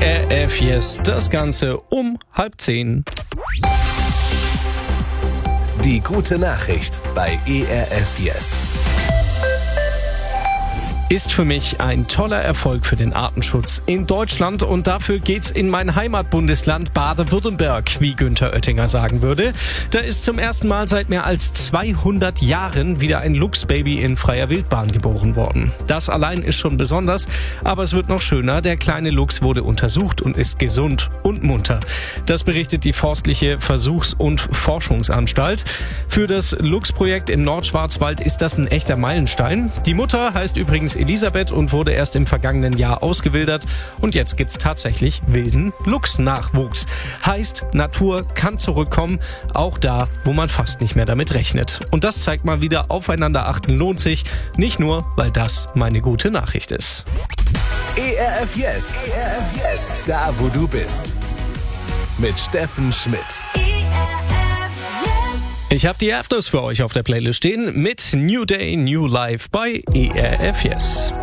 ERF Yes, das Ganze um 9:30. Die gute Nachricht bei ERF Yes. Ist für mich ein toller Erfolg für den Artenschutz in Deutschland und dafür geht's in mein Heimatbundesland Baden-Württemberg, wie Günther Oettinger sagen würde. Da ist zum ersten Mal seit mehr als 200 Jahren wieder ein Luchsbaby in freier Wildbahn geboren worden. Das allein ist schon besonders, aber es wird noch schöner. Der kleine Luchs wurde untersucht und ist gesund und munter. Das berichtet die Forstliche Versuchs- und Forschungsanstalt. Für das Luchsprojekt im Nordschwarzwald ist das ein echter Meilenstein. Die Mutter heißt übrigens Elisabeth und wurde erst im vergangenen Jahr ausgewildert und jetzt gibt's tatsächlich wilden Luchsnachwuchs. Heißt, Natur kann zurückkommen, auch da, wo man fast nicht mehr damit rechnet. Und das zeigt mal wieder, aufeinander achten lohnt sich, nicht nur, weil das meine gute Nachricht ist. ERF Yes. ERF Yes. Da, wo du bist. Mit Steffen Schmidt. Ich habe die ERF News für euch auf der Playlist stehen mit New Day, New Life bei ERF Yes.